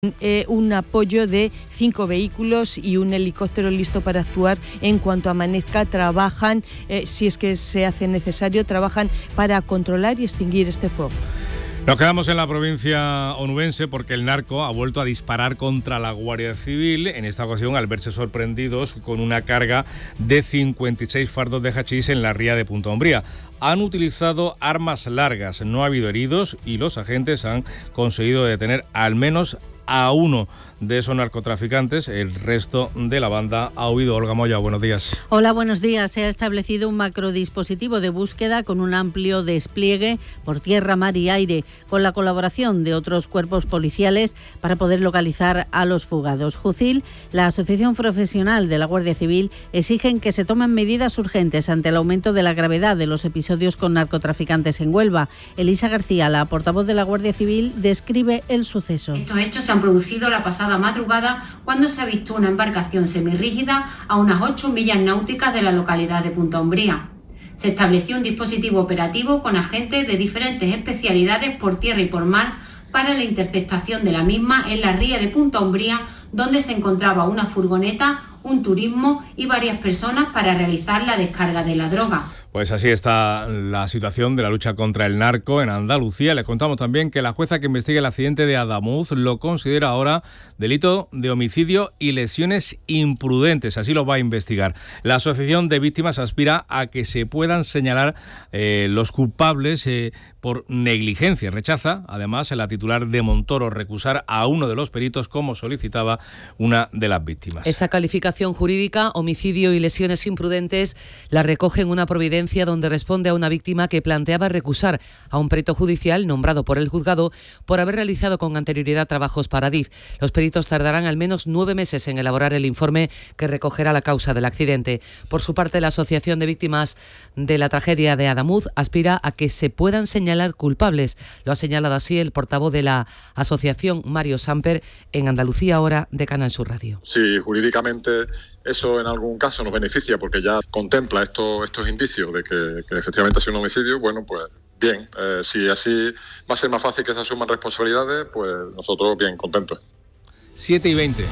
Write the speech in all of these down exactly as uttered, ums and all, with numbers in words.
Eh, un apoyo de cinco vehículos y un helicóptero listo para actuar en cuanto amanezca. Trabajan, eh, si es que se hace necesario, trabajan para controlar y extinguir este fuego. Nos quedamos en la provincia onubense porque el narco ha vuelto a disparar contra la Guardia Civil, en esta ocasión al verse sorprendidos con una carga de cincuenta y seis fardos de hachís en la ría de Punta Umbría. Han utilizado armas largas, no ha habido heridos y los agentes han conseguido detener al menos a uno de esos narcotraficantes. El resto de la banda ha huido. Olga Moya, buenos días. Hola, buenos días. Se ha establecido un macrodispositivo de búsqueda con un amplio despliegue por tierra, mar y aire, con la colaboración de otros cuerpos policiales para poder localizar a los fugados. Jucil, la Asociación Profesional de la Guardia Civil, exigen que se tomen medidas urgentes ante el aumento de la gravedad de los episodios con narcotraficantes en Huelva. Elisa García, la portavoz de la Guardia Civil, describe el suceso. Estos hechos se han producido la pasada madrugada cuando se avistó una embarcación semirrígida a unas ocho millas náuticas de la localidad de Punta Umbría. Se estableció un dispositivo operativo con agentes de diferentes especialidades por tierra y por mar para la interceptación de la misma en la ría de Punta Umbría, donde se encontraba una furgoneta, un turismo y varias personas para realizar la descarga de la droga. Pues así está la situación de la lucha contra el narco en Andalucía. Les contamos también que la jueza que investiga el accidente de Adamuz lo considera ahora delito de homicidio y lesiones imprudentes. Así lo va a investigar. La Asociación de Víctimas aspira a que se puedan señalar eh, los culpables eh, por negligencia. Rechaza, además, la titular de Montoro recusar a uno de los peritos como solicitaba una de las víctimas. Esa calificación jurídica, homicidio y lesiones imprudentes, la recoge en una providencia donde responde a una víctima que planteaba recusar a un perito judicial nombrado por el juzgado por haber realizado con anterioridad trabajos para D I F. Los peritos tardarán al menos nueve meses en elaborar el informe que recogerá la causa del accidente. Por su parte, la Asociación de Víctimas de la Tragedia de Adamuz aspira a que se puedan señalar culpables. Lo ha señalado así el portavoz de la asociación, Mario Samper, en Andalucía Ahora de Canal Sur Radio. Sí, jurídicamente eso en algún caso nos beneficia porque ya contempla estos, estos indicios de que, que efectivamente ha sido un homicidio. Bueno, pues bien, eh, si así va a ser más fácil que se asuman responsabilidades, pues nosotros bien contentos. siete y veinte.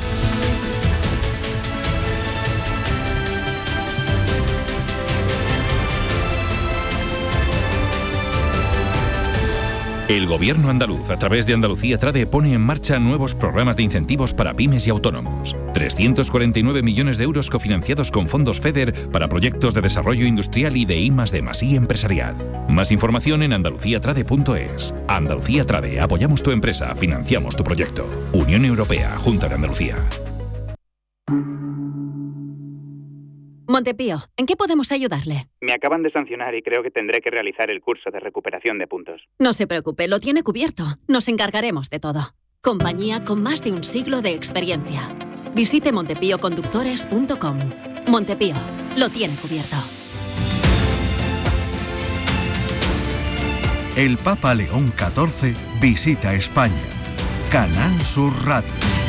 El Gobierno andaluz, a través de Andalucía Trade, pone en marcha nuevos programas de incentivos para pymes y autónomos. trescientos cuarenta y nueve millones de euros cofinanciados con fondos FEDER para proyectos de desarrollo industrial y de I más D más I empresarial. Más información en andalucía trade punto es. Andalucía Trade, apoyamos tu empresa, financiamos tu proyecto. Unión Europea, Junta de Andalucía. Montepío, ¿en qué podemos ayudarle? Me acaban de sancionar y creo que tendré que realizar el curso de recuperación de puntos. No se preocupe, lo tiene cubierto. Nos encargaremos de todo. Compañía con más de un siglo de experiencia. Visite montepío conductores punto com. Montepío, lo tiene cubierto. El Papa León catorce visita España. Canal Sur Radio.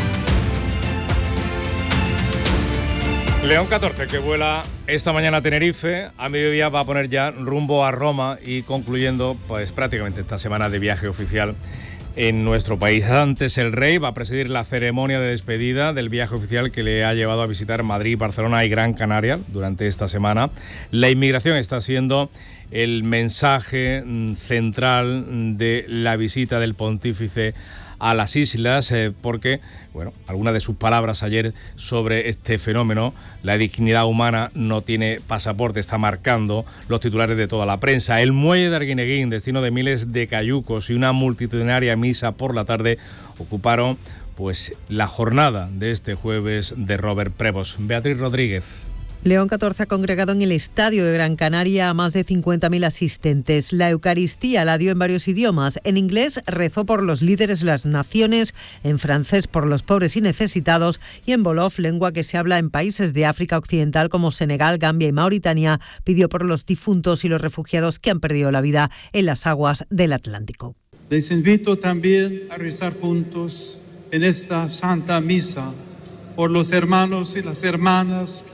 León catorce, que vuela esta mañana a Tenerife, a mediodía va a poner ya rumbo a Roma y concluyendo pues prácticamente esta semana de viaje oficial en nuestro país. Antes el rey va a presidir la ceremonia de despedida del viaje oficial que le ha llevado a visitar Madrid, Barcelona y Gran Canaria durante esta semana. La inmigración está siendo el mensaje central de la visita del pontífice a las islas, eh, porque, bueno, algunas de sus palabras ayer sobre este fenómeno, la dignidad humana no tiene pasaporte, está marcando los titulares de toda la prensa. El muelle de Arguineguín, destino de miles de cayucos, y una multitudinaria misa por la tarde ocuparon pues la jornada de este jueves de Robert Prevost. Beatriz Rodríguez. León catorce ha congregado en el Estadio de Gran Canaria a más de cincuenta mil asistentes. La Eucaristía la dio en varios idiomas. En inglés rezó por los líderes de las naciones, en francés por los pobres y necesitados y en Wolof, lengua que se habla en países de África Occidental como Senegal, Gambia y Mauritania, pidió por los difuntos y los refugiados que han perdido la vida en las aguas del Atlántico. Les invito también a rezar juntos en esta Santa Misa por los hermanos y las hermanas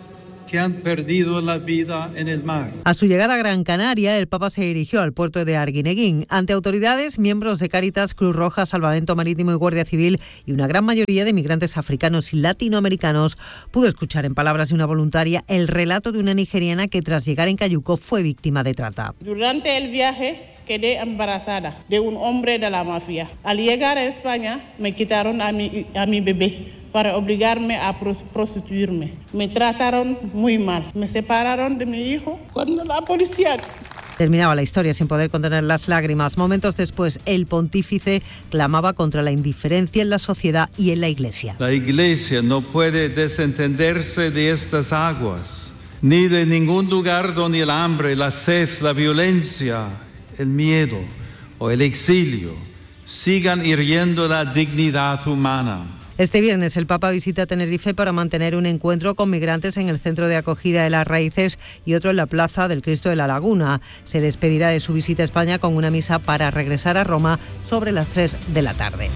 que han perdido la vida en el mar. A su llegada a Gran Canaria, el Papa se dirigió al puerto de Arguineguín. Ante autoridades, miembros de Cáritas, Cruz Roja, Salvamento Marítimo y Guardia Civil y una gran mayoría de migrantes africanos y latinoamericanos, pudo escuchar en palabras de una voluntaria el relato de una nigeriana que tras llegar en Cayuco fue víctima de trata. Durante el viaje quedé embarazada de un hombre de la mafia. Al llegar a España me quitaron a mi, a mi bebé para obligarme a prostituirme. Me trataron muy mal. Me separaron de mi hijo cuando la policía... Terminaba la historia sin poder contener las lágrimas. Momentos después, el pontífice clamaba contra la indiferencia en la sociedad y en la Iglesia. La Iglesia no puede desentenderse de estas aguas, ni de ningún lugar donde el hambre, la sed, la violencia, el miedo o el exilio sigan hiriendo la dignidad humana. Este viernes el Papa visita Tenerife para mantener un encuentro con migrantes en el centro de acogida de Las Raíces y otro en la Plaza del Cristo de la Laguna. Se despedirá de su visita a España con una misa para regresar a Roma sobre las tres de la tarde.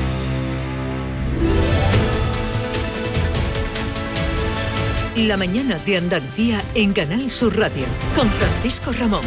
La mañana de Andalucía en Canal Sur Radio con Francisco Ramón.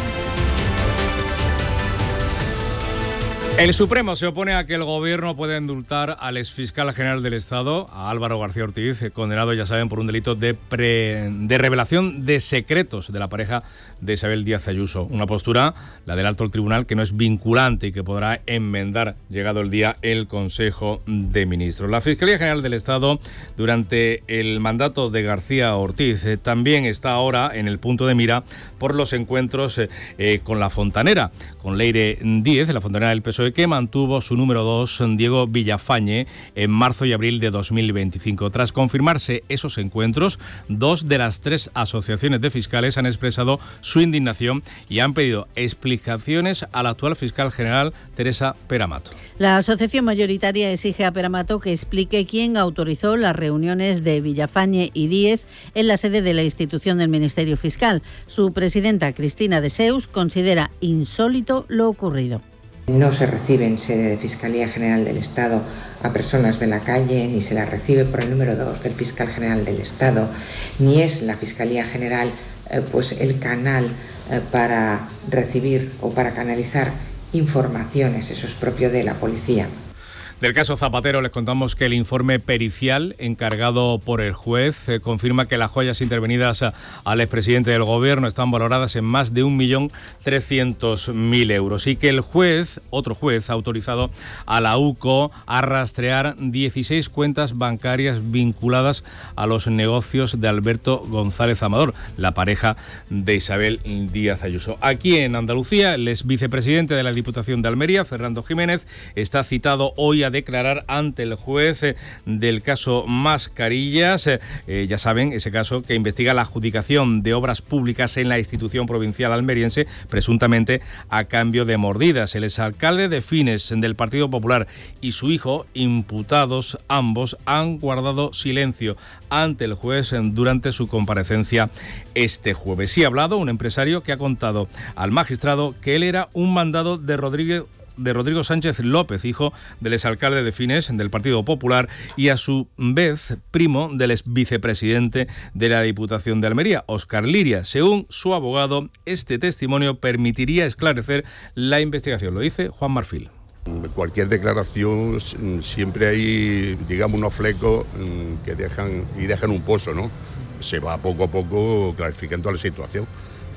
El Supremo se opone a que el Gobierno pueda indultar al exfiscal general del Estado, a Álvaro García Ortiz, condenado, ya saben, por un delito de, pre, de revelación de secretos de la pareja de Isabel Díaz Ayuso. Una postura, la del alto tribunal, que no es vinculante y que podrá enmendar, llegado el día, el Consejo de Ministros. La Fiscalía General del Estado, durante el mandato de García Ortiz, eh, también está ahora en el punto de mira por los encuentros eh, eh, con la fontanera, con Leire Díez, la fontanera del P S O E, que mantuvo su número dos, Diego Villafañe, en marzo y abril de dos mil veinticinco. Tras confirmarse esos encuentros, dos de las tres asociaciones de fiscales han expresado su indignación y han pedido explicaciones a la actual fiscal general, Teresa Peramato. La asociación mayoritaria exige a Peramato que explique quién autorizó las reuniones de Villafañe y Díez en la sede de la institución del Ministerio Fiscal. Su presidenta, Cristina de Seus, considera insólito lo ocurrido. No se recibe en sede de Fiscalía General del Estado a personas de la calle, ni se la recibe por el número dos del Fiscal General del Estado, ni es la Fiscalía General eh, pues el canal eh, para recibir o para canalizar informaciones, eso es propio de la policía. Del caso Zapatero les contamos que el informe pericial encargado por el juez eh, confirma que las joyas intervenidas a, al expresidente del Gobierno están valoradas en más de un millón trescientos mil euros y que el juez, otro juez, ha autorizado a la U C O a rastrear dieciséis cuentas bancarias vinculadas a los negocios de Alberto González Amador, la pareja de Isabel Díaz Ayuso. Aquí en Andalucía, el ex vicepresidente de la Diputación de Almería, Fernando Jiménez, está citado hoy a declarar ante el juez eh, del caso Mascarillas, eh, eh, ya saben, ese caso que investiga la adjudicación de obras públicas en la institución provincial almeriense, presuntamente a cambio de mordidas. El exalcalde de Fines del Partido Popular y su hijo, imputados ambos, han guardado silencio ante el juez durante su comparecencia este jueves. Sí ha hablado un empresario que ha contado al magistrado que él era un mandado de Rodríguez de Rodrigo Sánchez López, hijo del exalcalde de Fines del Partido Popular y a su vez primo del ex vicepresidente de la Diputación de Almería, Óscar Liria. Según su abogado, este testimonio permitiría esclarecer la investigación. Lo dice Juan Marfil. Cualquier declaración siempre hay, digamos, unos flecos que dejan y dejan un pozo, ¿no? Se va poco a poco clarificando la situación,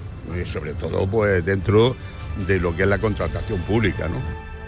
y sobre todo pues dentro de lo que es la contratación pública, ¿no?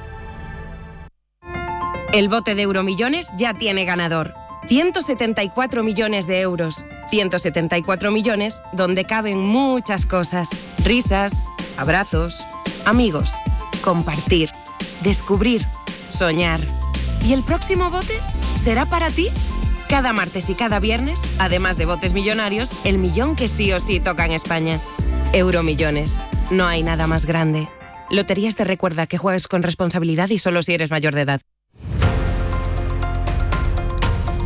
El bote de Euromillones ya tiene ganador. ciento setenta y cuatro millones de euros. ciento setenta y cuatro millones donde caben muchas cosas. Risas, abrazos, amigos, compartir, descubrir, soñar. ¿Y el próximo bote será para ti? Cada martes y cada viernes, además de botes millonarios, el millón que sí o sí toca en España. Euromillones. No hay nada más grande. Loterías te recuerda que juegues con responsabilidad y solo si eres mayor de edad.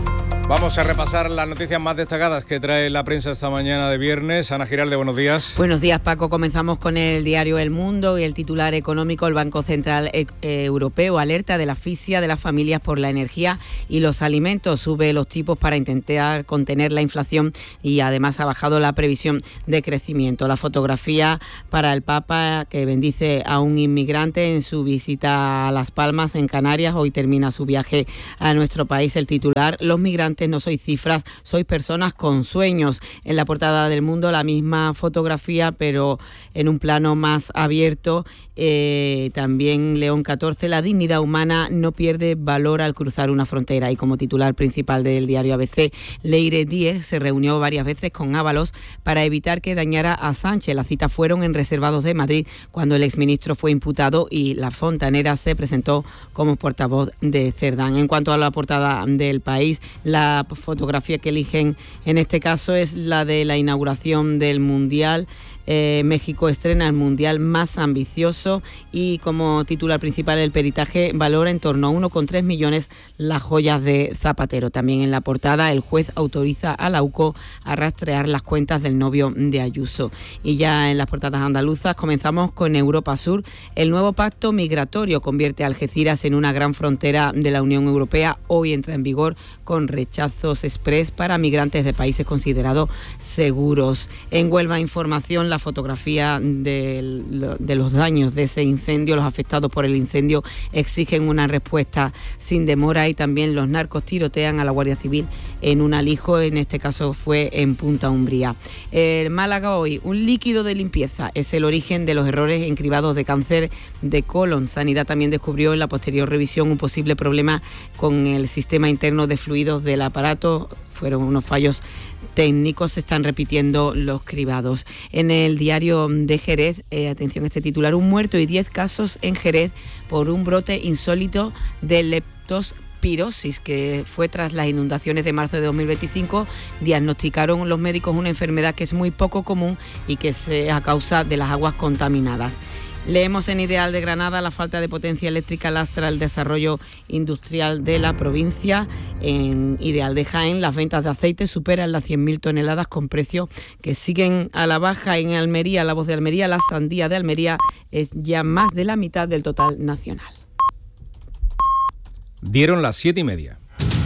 Vamos a repasar las noticias más destacadas que trae la prensa esta mañana de viernes. Ana Giralde, buenos días. Buenos días, Paco. Comenzamos con el diario El Mundo y el titular económico. El Banco Central e- Europeo alerta de la asfixia de las familias por la energía y los alimentos. Sube los tipos para intentar contener la inflación y además ha bajado la previsión de crecimiento. La fotografía para el Papa, que bendice a un inmigrante en su visita a Las Palmas, en Canarias. Hoy termina su viaje a nuestro país. El titular: los migrantes no sois cifras, sois personas con sueños. En la portada del Mundo la misma fotografía, pero en un plano más abierto. Eh, también León catorce, la dignidad humana no pierde valor al cruzar una frontera. Y como titular principal del diario A B C, Leire Díez se reunió varias veces con Ábalos para evitar que dañara a Sánchez. Las citas fueron en Reservados de Madrid cuando el exministro fue imputado y La Fontanera se presentó como portavoz de Cerdán. En cuanto a la portada del País, la fotografía que eligen en este caso es la de la inauguración del Mundial. Eh, México estrena el Mundial más ambicioso y como titular principal el peritaje valora en torno a uno coma tres millones las joyas de Zapatero. También en la portada el juez autoriza a la U C O a rastrear las cuentas del novio de Ayuso. Y ya en las portadas andaluzas comenzamos con Europa Sur. El nuevo pacto migratorio convierte a Algeciras en una gran frontera de la Unión Europea. Hoy entra en vigor con rechazos exprés para migrantes de países considerados seguros. En Huelva Información, la fotografía de, de los daños de ese incendio. Los afectados por el incendio exigen una respuesta sin demora y también los narcos tirotean a la Guardia Civil en un alijo, en este caso fue en Punta Umbría. El Málaga Hoy, un líquido de limpieza es el origen de los errores en cribados de cáncer de colon. Sanidad también descubrió en la posterior revisión un posible problema con el sistema interno de fluidos del aparato. Fueron unos fallos técnicos, se están repitiendo los cribados. En el diario de Jerez, eh, atención a este titular: un muerto y diez casos en Jerez por un brote insólito de leptospirosis que fue tras las inundaciones de marzo de dos mil veinticinco. Diagnosticaron los médicos una enfermedad que es muy poco común y que es a causa de las aguas contaminadas. Leemos en Ideal de Granada: la falta de potencia eléctrica lastra el desarrollo industrial de la provincia. En Ideal de Jaén, las ventas de aceite superan las cien mil toneladas con precios que siguen a la baja. En Almería, La Voz de Almería: la sandía de Almería es ya más de la mitad del total nacional. Dieron las siete y media.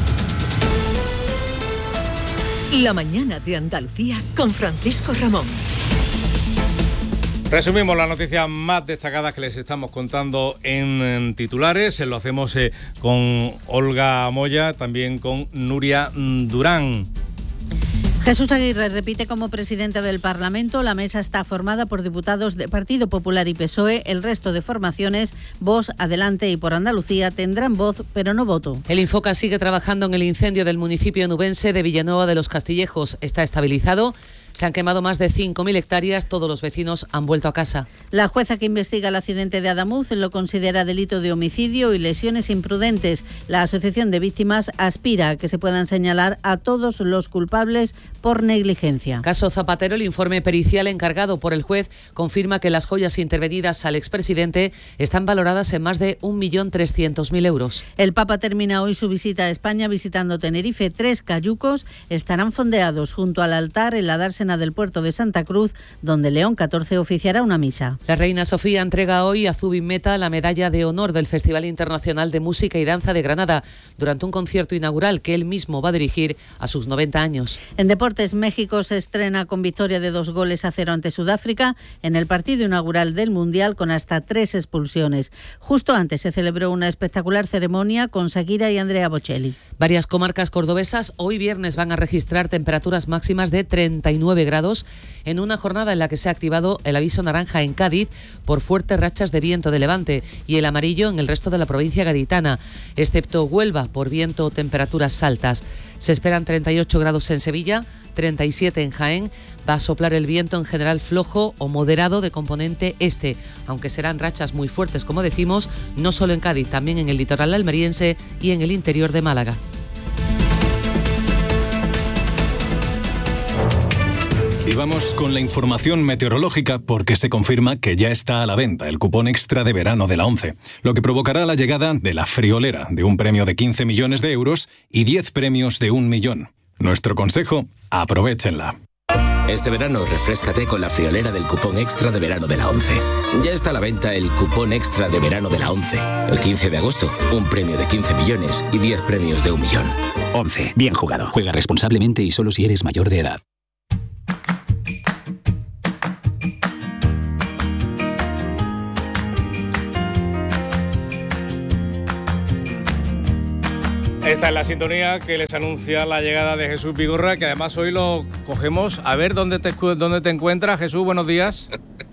La mañana de Andalucía con Francisco Ramón. Resumimos las noticias más destacadas que les estamos contando en, en titulares. Lo hacemos eh, con Olga Moya, también con Nuria Durán. Jesús Aguirre repite como presidente del Parlamento. La mesa está formada por diputados de Partido Popular y P S O E. El resto de formaciones, Vox, Adelante y Por Andalucía, tendrán voz pero no voto. El Infoca sigue trabajando en el incendio del municipio nubense de Villanueva de los Castillejos. Está estabilizado. Se han quemado más de cinco mil hectáreas, todos los vecinos han vuelto a casa. La jueza que investiga el accidente de Adamuz lo considera delito de homicidio y lesiones imprudentes. La Asociación de Víctimas aspira a que se puedan señalar a todos los culpables por negligencia. Caso Zapatero, el informe pericial encargado por el juez confirma que las joyas intervenidas al expresidente están valoradas en más de un millón trescientos mil euros. El Papa termina hoy su visita a España visitando Tenerife. Tres cayucos estarán fondeados junto al altar en la dársena del puerto de Santa Cruz, donde León catorce oficiará una misa. La reina Sofía entrega hoy a Zubin-Meta la medalla de honor del Festival Internacional de Música y Danza de Granada durante un concierto inaugural que él mismo va a dirigir a sus noventa años. En deportes, México se estrena con victoria de dos goles a cero ante Sudáfrica en el partido inaugural del Mundial con hasta tres expulsiones. Justo antes se celebró una espectacular ceremonia con Shakira y Andrea Bocelli. Varias comarcas cordobesas hoy viernes van a registrar temperaturas máximas de treinta y nueve grados en una jornada en la que se ha activado el aviso naranja en Cádiz por fuertes rachas de viento de levante y el amarillo en el resto de la provincia gaditana, excepto Huelva por viento o temperaturas altas. Se esperan treinta y ocho grados en Sevilla, treinta y siete en Jaén. Va a soplar el viento en general flojo o moderado de componente este, aunque serán rachas muy fuertes, como decimos, no solo en Cádiz, también en el litoral almeriense y en el interior de Málaga. Y vamos con la información meteorológica porque se confirma que ya está a la venta el cupón extra de verano de la ONCE, lo que provocará la llegada de la friolera de un premio de quince millones de euros y diez premios de un millón. Nuestro consejo, aprovéchenla. Este verano refréscate con la friolera del cupón extra de verano de la ONCE. Ya está a la venta el cupón extra de verano de la ONCE. El quince de agosto, un premio de quince millones y diez premios de un millón. ONCE. Bien jugado. Juega responsablemente y solo si eres mayor de edad. Esta es la sintonía que les anuncia la llegada de Jesús Vigorra, que además hoy lo cogemos. A ver, ¿dónde te, dónde te encuentras, Jesús? Buenos días.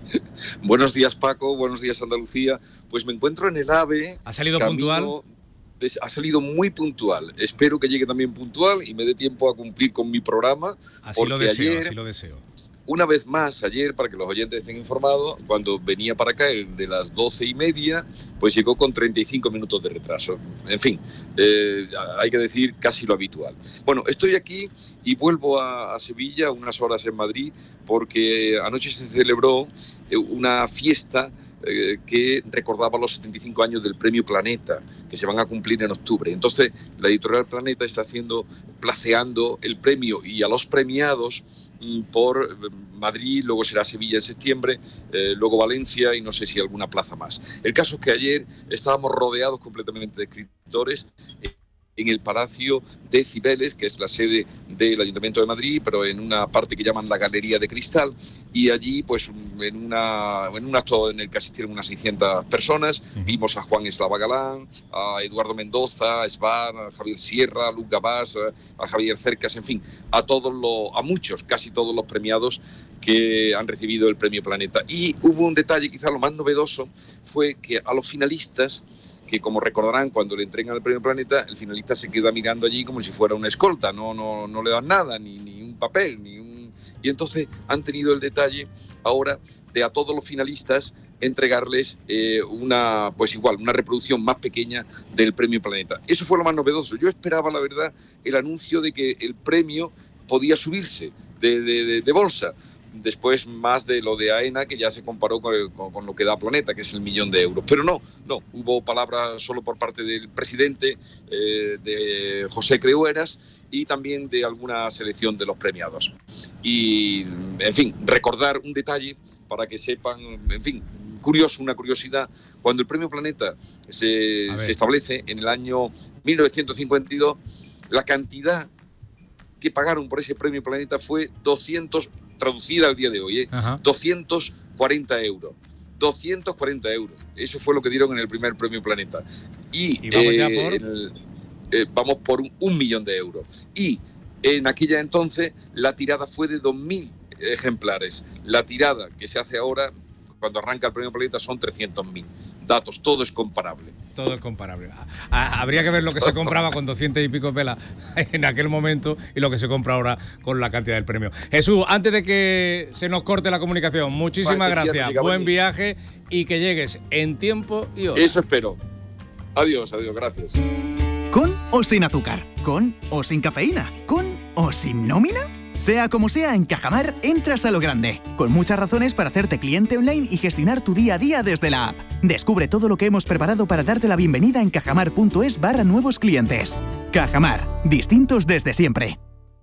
Buenos días, Paco. Buenos días, Andalucía. Pues me encuentro en el AVE. ¿Ha salido puntual? De, ha salido muy puntual. Espero que llegue también puntual y me dé tiempo a cumplir con mi programa. Así lo deseo, ayer, así lo deseo. Una vez más, ayer, para que los oyentes estén informados, cuando venía para acá el de las doce y media, pues llegó con treinta y cinco minutos de retraso. En fin, eh, hay que decir casi lo habitual. Bueno, estoy aquí y vuelvo a, a Sevilla, unas horas en Madrid, porque anoche se celebró una fiesta eh, que recordaba los setenta y cinco años del Premio Planeta, que se van a cumplir en octubre. Entonces, la editorial Planeta está haciendo, placeando el premio y a los premiados por Madrid, luego será Sevilla en septiembre, eh, luego Valencia y no sé si alguna plaza más. El caso es que ayer estábamos rodeados completamente de escritores en el Palacio de Cibeles, que es la sede del Ayuntamiento de Madrid, pero en una parte que llaman la Galería de Cristal, y allí pues en, una, en un acto en el que asistieron unas seiscientas personas, uh-huh. Vimos a Juan Eslava Galán, a Eduardo Mendoza, a Esbar, a Javier Sierra, a Luz Gabás, a, a Javier Cercas, en fin, a todos los, a muchos, casi todos los premiados que han recibido el Premio Planeta. Y hubo un detalle, quizá lo más novedoso, fue que a los finalistas, que como recordarán, cuando le entregan el Premio Planeta, el finalista se queda mirando allí como si fuera una escolta, no, no, no le dan nada, ni, ni un papel, ni un... Y entonces han tenido el detalle ahora de a todos los finalistas entregarles eh, una, pues igual, una reproducción más pequeña del Premio Planeta. Eso fue lo más novedoso. Yo esperaba, la verdad, el anuncio de que el premio podía subirse de, de, de, de bolsa. Después más de lo de AENA, que ya se comparó con, el, con, con lo que da Planeta, que es el millón de euros. Pero no, no, hubo palabras solo por parte del presidente, eh, de José Creueras, y también de alguna selección de los premiados. Y, en fin, recordar un detalle para que sepan, en fin, curioso, una curiosidad, cuando el Premio Planeta se, se establece en el año mil novecientos cincuenta y dos, la cantidad que pagaron por ese Premio Planeta fue doscientos, traducida al día de hoy, ¿eh? doscientos cuarenta euros. doscientos cuarenta euros. Eso fue lo que dieron en el primer Premio Planeta. Y, ¿Y vamos, eh, ya por? El, eh, vamos por un, un millón de euros. Y en aquella entonces la tirada fue de dos mil ejemplares. La tirada que se hace ahora, cuando arranca el Premio Planeta, son trescientos mil. Datos, todo es comparable. Todo es comparable. Habría que ver lo que se compraba con doscientos y pico velas en aquel momento y lo que se compra ahora con la cantidad del premio. Jesús, antes de que se nos corte la comunicación, muchísimas gracias. Buen viaje y que llegues en tiempo y hora. Eso espero. Adiós, adiós, gracias. ¿Con o sin azúcar? ¿Con o sin cafeína? ¿Con o sin nómina? Sea como sea, en Cajamar entras a lo grande, con muchas razones para hacerte cliente online y gestionar tu día a día desde la app. Descubre todo lo que hemos preparado para darte la bienvenida en cajamar.es barra nuevos clientes. Cajamar, distintos desde siempre.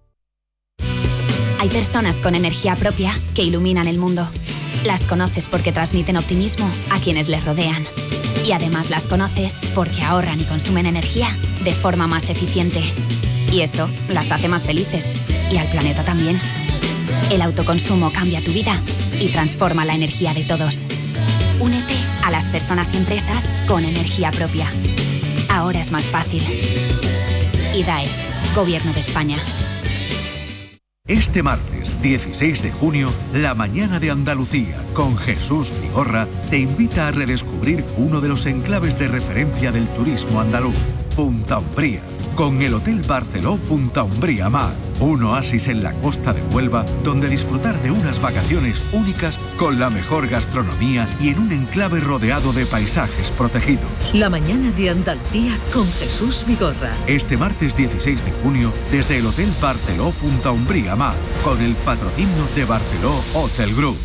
Hay personas con energía propia que iluminan el mundo. Las conoces porque transmiten optimismo a quienes les rodean. Y además las conoces porque ahorran y consumen energía de forma más eficiente. Y eso las hace más felices. Y al planeta también. El autoconsumo cambia tu vida y transforma la energía de todos. Únete a las personas y empresas con energía propia. Ahora es más fácil. I D A E, Gobierno de España. Este martes dieciséis de junio, La Mañana de Andalucía, con Jesús Vigorra, te invita a redescubrir uno de los enclaves de referencia del turismo andaluz, Punta Umbría, con el Hotel Barceló Punta Umbría Mar, un oasis en la costa de Huelva, donde disfrutar de unas vacaciones únicas con con la mejor gastronomía y en un enclave rodeado de paisajes protegidos. La mañana de Andalucía con Jesús Vigorra. Este martes dieciséis de junio, desde el Hotel Barceló Punta Umbría Mar, con el patrocinio de Barceló Hotel Group.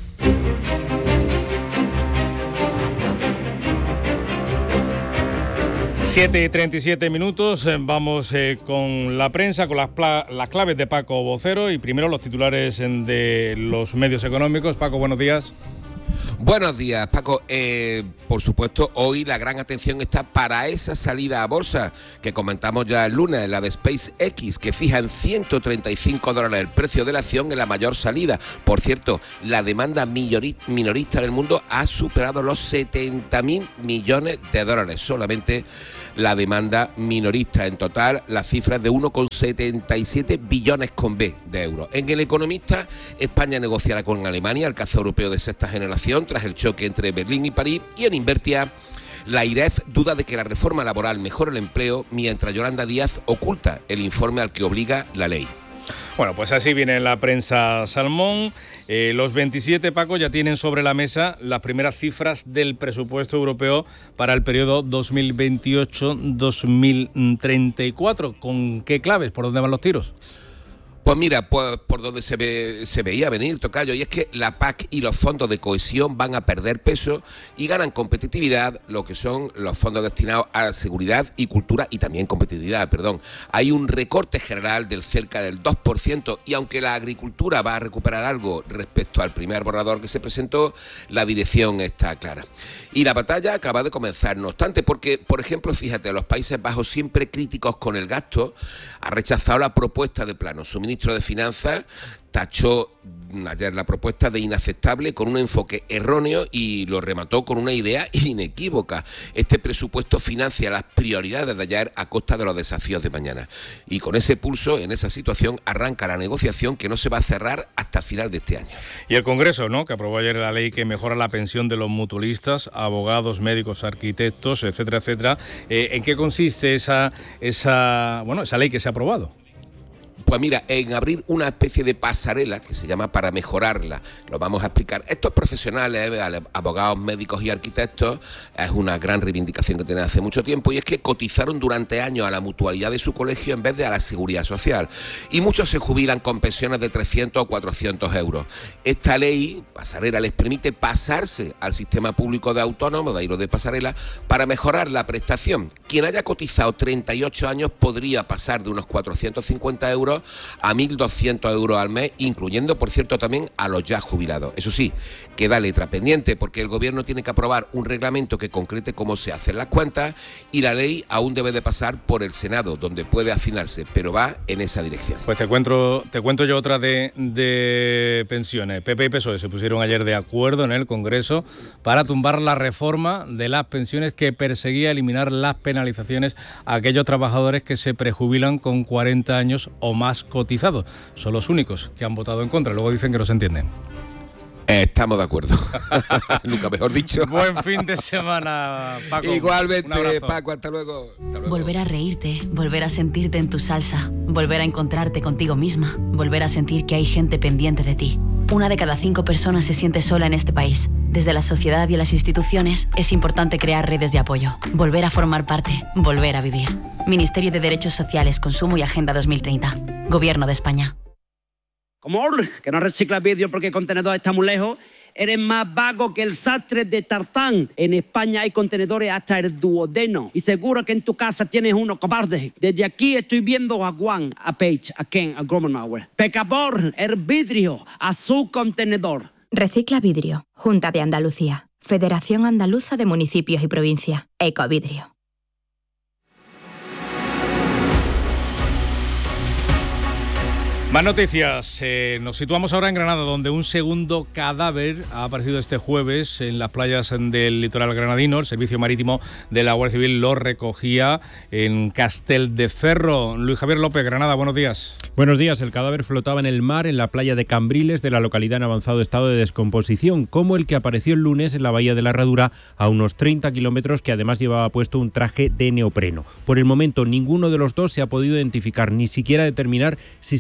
siete y treinta y siete minutos, vamos eh, con la prensa, con las, las claves de Paco Vocero y primero los titulares de los medios económicos. Paco, buenos días. Buenos días, Paco. Eh, por supuesto, hoy la gran atención está para esa salida a bolsa que comentamos ya el lunes, la de SpaceX, que fija en ciento treinta y cinco dólares el precio de la acción en la mayor salida. Por cierto, la demanda minorista en el mundo ha superado los setenta mil millones de dólares. Solamente la demanda minorista. En total, la cifra es de uno coma setenta y siete billones con B de euros. En El Economista, España negociará con Alemania el caza europeo de sexta generación tras el choque entre Berlín y París. Y en Invertia, la IREF duda de que la reforma laboral mejore el empleo, mientras Yolanda Díaz oculta el informe al que obliga la ley. Bueno, pues así viene en la prensa Salmón. Eh, los veintisiete, Paco, ya tienen sobre la mesa las primeras cifras del presupuesto europeo para el periodo dos mil veintiocho dos mil treinta y cuatro. ¿Con qué claves? ¿Por dónde van los tiros? Pues mira, pues por donde se ve, se veía venir, Tocayo, y es que la P A C y los fondos de cohesión van a perder peso y ganan competitividad lo que son los fondos destinados a seguridad y cultura y también competitividad, perdón. Hay un recorte general del cerca del dos por ciento y aunque la agricultura va a recuperar algo respecto al primer borrador que se presentó, la dirección está clara. Y la batalla acaba de comenzar, no obstante, porque, por ejemplo, fíjate, los Países Bajos, siempre críticos con el gasto, ha rechazado la propuesta de plano. Su ministro de Finanzas tachó ayer la propuesta de inaceptable con un enfoque erróneo y lo remató con una idea inequívoca. Este presupuesto financia las prioridades de ayer a costa de los desafíos de mañana. Y con ese pulso, en esa situación, arranca la negociación que no se va a cerrar hasta final de este año. Y el Congreso, ¿no?, que aprobó ayer la ley que mejora la pensión de los mutualistas, abogados, médicos, arquitectos, etcétera, etcétera. Eh, ¿En qué consiste esa, esa, bueno, esa ley que se ha aprobado? Pues mira, en abrir una especie de pasarela que se llama para mejorarla, lo vamos a explicar. Estos profesionales, abogados, médicos y arquitectos, es una gran reivindicación que tienen hace mucho tiempo y es que cotizaron durante años a la mutualidad de su colegio en vez de a la seguridad social. Y muchos se jubilan con pensiones de trescientos o cuatrocientos euros. Esta ley, pasarela, les permite pasarse al sistema público de autónomos, de ahí lo de pasarela, para mejorar la prestación. Quien haya cotizado treinta y ocho años podría pasar de unos cuatrocientos cincuenta euros a mil doscientos euros al mes, incluyendo, por cierto, también a los ya jubilados. Eso sí, queda letra pendiente porque el Gobierno tiene que aprobar un reglamento que concrete cómo se hacen las cuentas y la ley aún debe de pasar por el Senado, donde puede afinarse, pero va en esa dirección. Pues te cuento, te cuento yo otra de, de pensiones. P P y P S O E se pusieron ayer de acuerdo en el Congreso para tumbar la reforma de las pensiones que perseguía eliminar las penalizaciones a aquellos trabajadores que se prejubilan con cuarenta años o más cotizados. Son los únicos que han votado en contra. Luego dicen que no se entienden. Estamos de acuerdo. Nunca mejor dicho. Buen fin de semana, Paco. Igualmente, Paco, hasta luego. hasta luego. Volver a reírte, volver a sentirte en tu salsa, volver a encontrarte contigo misma, volver a sentir que hay gente pendiente de ti. Una de cada cinco personas se siente sola en este país. Desde la sociedad y las instituciones es importante crear redes de apoyo, volver a formar parte, volver a vivir. Ministerio de Derechos Sociales, Consumo y Agenda dos mil treinta. Gobierno de España. Como que no reciclas vidrio porque el contenedor está muy lejos, eres más vago que el sastre de Tarzán. En España hay contenedores hasta el duodeno y seguro que en tu casa tienes uno, cobarde. Desde aquí estoy viendo a Juan, a Paige, a Ken, a Gromenauer. Pecador, el vidrio, a su contenedor. Recicla vidrio. Junta de Andalucía. Federación Andaluza de Municipios y Provincias. Ecovidrio. Más noticias. Eh, nos situamos ahora en Granada, donde un segundo cadáver ha aparecido este jueves en las playas del litoral granadino. El Servicio Marítimo de la Guardia Civil lo recogía en Castelldefels. Luis Javier López, Granada, buenos días. Buenos días. El cadáver flotaba en el mar en la playa de Cambriles, de la localidad en avanzado estado de descomposición, como el que apareció el lunes en la bahía de la Herradura, a unos treinta kilómetros, que además llevaba puesto un traje de neopreno. Por el momento, ninguno de los dos se ha podido identificar, ni siquiera determinar si se trata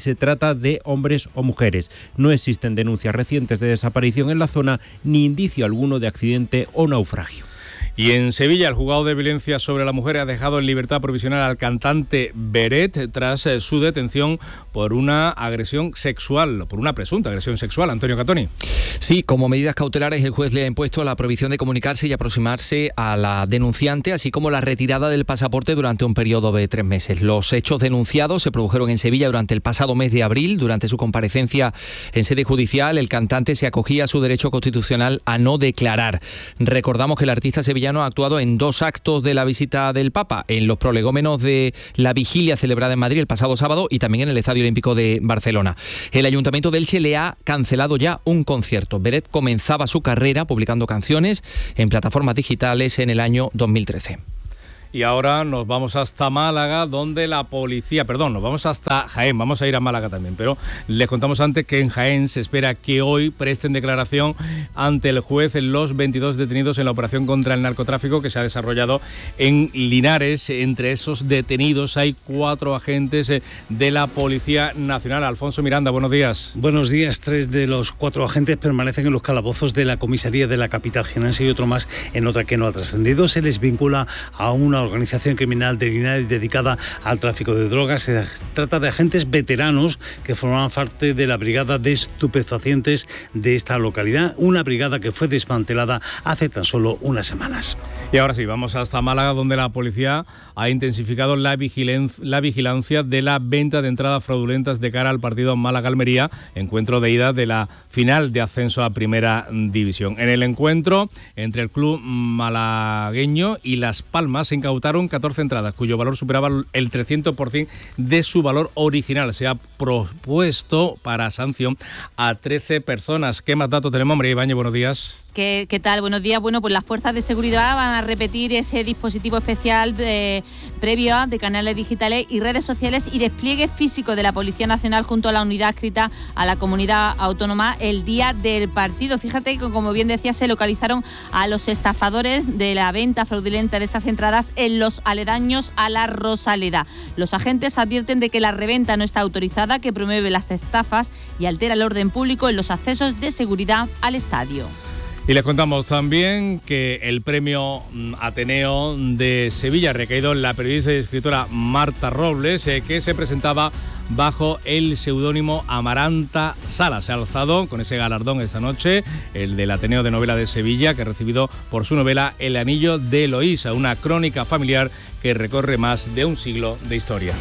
trata de hombres o mujeres. No existen denuncias recientes de desaparición en la zona ni indicio alguno de accidente o naufragio. Y en Sevilla, el juzgado de violencia sobre la mujer ha dejado en libertad provisional al cantante Beret tras eh, su detención por una agresión sexual, por una presunta agresión sexual. Antonio Catoni. Sí, como medidas cautelares el juez le ha impuesto la prohibición de comunicarse y aproximarse a la denunciante, así como la retirada del pasaporte durante un periodo de tres meses. Los hechos denunciados se produjeron en Sevilla durante el pasado mes de abril. Durante su comparecencia en sede judicial, el cantante se acogía a su derecho constitucional a no declarar. Recordamos que el artista sevillano ha actuado en dos actos de la visita del Papa, en los prolegómenos de la vigilia celebrada en Madrid el pasado sábado y también en el Estadio Olímpico de Barcelona. El Ayuntamiento de Elche le ha cancelado ya un concierto. Beret comenzaba su carrera publicando canciones en plataformas digitales en el año dos mil trece. Y ahora nos vamos hasta Málaga, donde la policía, perdón, nos vamos hasta Jaén, vamos a ir a Málaga también, pero les contamos antes que en Jaén se espera que hoy presten declaración ante el juez los veintidós detenidos en la operación contra el narcotráfico que se ha desarrollado en Linares. Entre esos detenidos hay cuatro agentes de la Policía Nacional. Alfonso Miranda, buenos días. Buenos días. Tres de los cuatro agentes permanecen en los calabozos de la comisaría de la capital jienense y otro más en otra que no ha trascendido. Se les vincula a una organización criminal de Linares dedicada al tráfico de drogas. Se trata de agentes veteranos que formaban parte de la brigada de estupefacientes de esta localidad, una brigada que fue desmantelada hace tan solo unas semanas. Y ahora sí, vamos hasta Málaga, donde la policía ha intensificado la vigilancia, la vigilancia de la venta de entradas fraudulentas de cara al partido Málaga-Almería, encuentro de ida de la final de ascenso a Primera División. En el encuentro entre el club malagueño y Las Palmas se incautaron catorce entradas, cuyo valor superaba el trescientos por ciento de su valor original. Se ha propuesto para sanción a trece personas. ¿Qué más datos tenemos, María Ibáñez? Buenos días. ¿Qué, ¿Qué tal? Buenos días. Bueno, pues las fuerzas de seguridad van a repetir ese dispositivo especial de, previo de canales digitales y redes sociales y despliegue físico de la Policía Nacional junto a la unidad adscrita a la comunidad autónoma el día del partido. Fíjate que, como bien decía, se localizaron a los estafadores de la venta fraudulenta de esas entradas en los aledaños a la Rosaleda. Los agentes advierten de que la reventa no está autorizada, que promueve las estafas y altera el orden público en los accesos de seguridad al estadio. Y les contamos también que el premio Ateneo de Sevilla ha recaído en la periodista y escritora Marta Robles, eh, que se presentaba bajo el seudónimo Amaranta Sala. Se ha alzado con ese galardón esta noche, el del Ateneo de Novela de Sevilla, que ha recibido por su novela El Anillo de Eloísa, una crónica familiar que recorre más de un siglo de historia.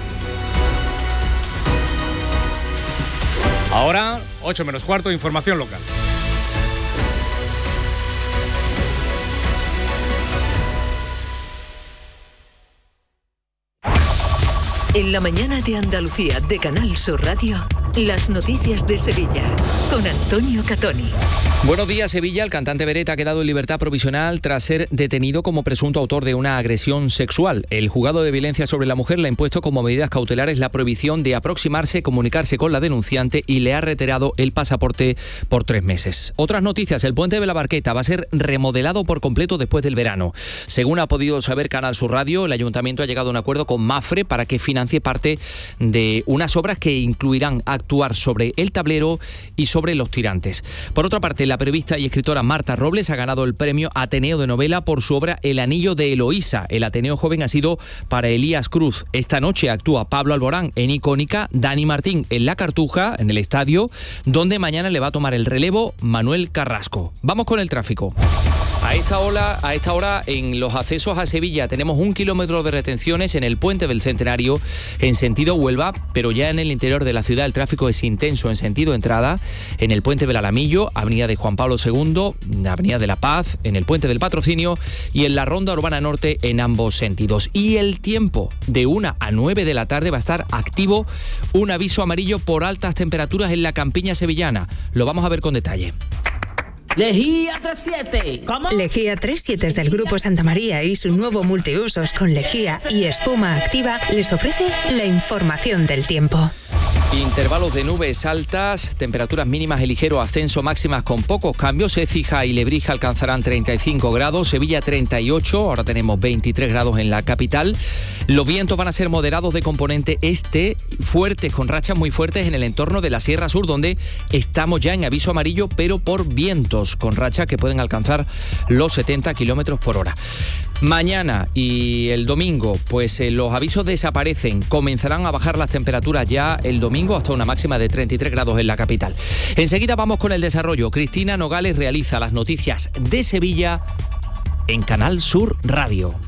Ahora, ocho menos cuarto, información local. En la mañana de Andalucía de Canal Sur Radio, las noticias de Sevilla con Antonio Catoni. Buenos días, Sevilla. El cantante Beret ha quedado en libertad provisional tras ser detenido como presunto autor de una agresión sexual. El juzgado de violencia sobre la mujer le ha impuesto como medidas cautelares la prohibición de aproximarse, comunicarse con la denunciante y le ha retirado el pasaporte por tres meses. Otras noticias: el puente de la Barqueta va a ser remodelado por completo después del verano. Según ha podido saber Canal Sur Radio, el ayuntamiento ha llegado a un acuerdo con Mafre para que financie parte de unas obras que incluirán actuar sobre el tablero y sobre los tirantes. Por otra parte, la periodista y escritora Marta Robles ha ganado el premio Ateneo de Novela por su obra El Anillo de Eloísa. El Ateneo joven ha sido para Elías Cruz. Esta noche actúa Pablo Alborán en Icónica, Dani Martín en La Cartuja, en el Estadio, donde mañana le va a tomar el relevo Manuel Carrasco. Vamos con el tráfico. A esta hora, a esta hora en los accesos a Sevilla tenemos un kilómetro de retenciones en el Puente del Centenario en sentido Huelva, pero ya en el interior de la ciudad el tráfico es intenso en sentido entrada, en el Puente del Alamillo, Avenida de Juan Pablo segundo, Avenida de la Paz, en el Puente del Patrocinio y en la Ronda Urbana Norte en ambos sentidos. Y el tiempo de una a nueve de la tarde va a estar activo un aviso amarillo por altas temperaturas en la campiña sevillana. Lo vamos a ver con detalle. Lejía treinta y siete. ¿Cómo? Lejía treinta y siete es del Grupo Santa María y su nuevo multiusos con lejía y espuma activa les ofrece la información del tiempo. Intervalos de nubes altas, temperaturas mínimas en ligero ascenso, máximas con pocos cambios. Écija y Lebrija alcanzarán treinta y cinco grados, Sevilla treinta y ocho, ahora tenemos veintitrés grados en la capital. Los vientos van a ser moderados de componente este, fuertes, con rachas muy fuertes en el entorno de la Sierra Sur, donde estamos ya en aviso amarillo, pero por vientos, con rachas que pueden alcanzar los setenta kilómetros por hora. Mañana y el domingo, pues eh, los avisos desaparecen, comenzarán a bajar las temperaturas ya el domingo hasta una máxima de treinta y tres grados en la capital. Enseguida vamos con el desarrollo. Cristina Nogales realiza las noticias de Sevilla en Canal Sur Radio.